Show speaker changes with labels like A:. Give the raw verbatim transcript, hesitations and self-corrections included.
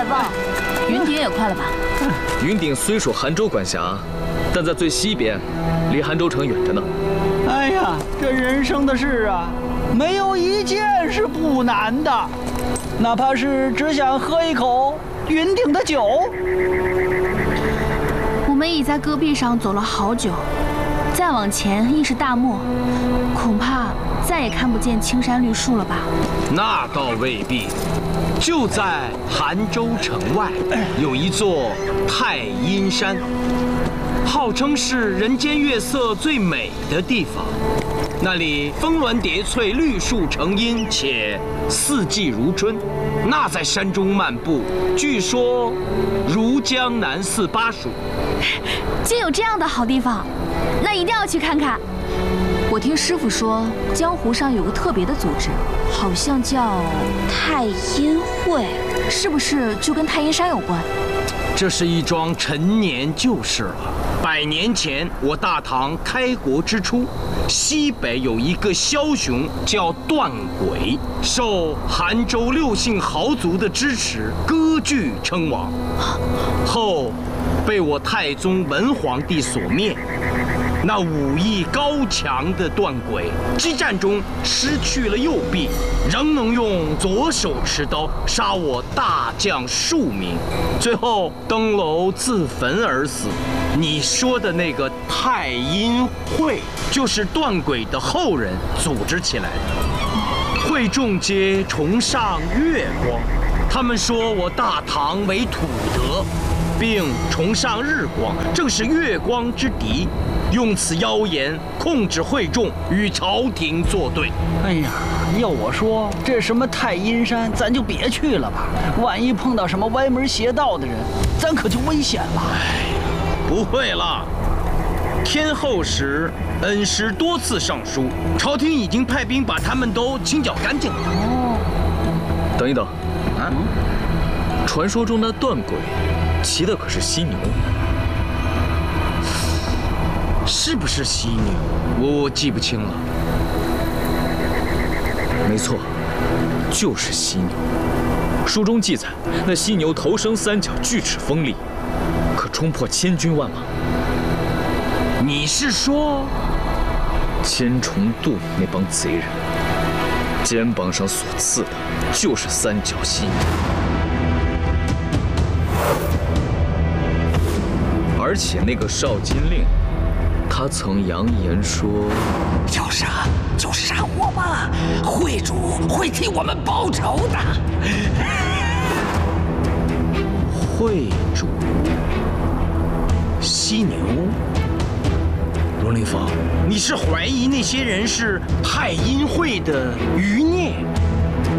A: 棒，云顶也快了吧？
B: 云顶虽属韩州管辖，但在最西边，离韩州城远着呢。
C: 哎呀，这人生的事啊，没有一件是不难的，哪怕是只想喝一口云顶的酒。
A: 我们已在戈壁上走了好久，再往前亦是大漠，恐怕再也看不见青山绿树了吧？
D: 那倒未必。就在韩州城外，有一座太阴山，号称是人间月色最美的地方。那里峰峦叠翠，绿树成荫，且四季如春。那在山中漫步，据说如江南四巴蜀。
A: 竟有这样的好地方，那一定要去看看。我听师傅说，江湖上有个特别的组织，好像叫太阴会，是不是就跟太阴山有关？
D: 这是一桩陈年旧事了。百年前，我大唐开国之初，西北有一个枭雄叫段轨，受韩州六姓豪族的支持，割据称王，后被我太宗文皇帝所灭。那武艺高强的段轨，激战中失去了右臂，仍能用左手持刀杀我大将数名，最后登楼自焚而死。你说的那个太阴会，就是段轨的后人组织起来的。会众皆崇尚月光，他们说我大唐为土德，并崇尚日光，正是月光之敌。用此妖言控制会众，与朝廷作对。
C: 哎呀，要我说，这什么太阴山，咱就别去了吧。万一碰到什么歪门邪道的人，咱可就危险了。
D: 哎呀，不会了。天后时，恩师多次上书，朝廷已经派兵把他们都清剿干净了。
B: 哦，等一等，啊，传说中的段轨，骑的可是犀牛。
D: 是不是犀牛？我我记不清了。
B: 没错，就是犀牛。书中记载，那犀牛头生三角，锯齿锋利，可冲破千军万马。
D: 你是说，
B: 千重渡那帮贼人肩膀上所刺的，就是三角犀牛？而且那个少金令，他曾扬言说，
E: 要杀就杀我吧，会主会替我们报仇的。
D: 会主，犀牛。罗凌风，你是怀疑那些人是太阴会的余孽？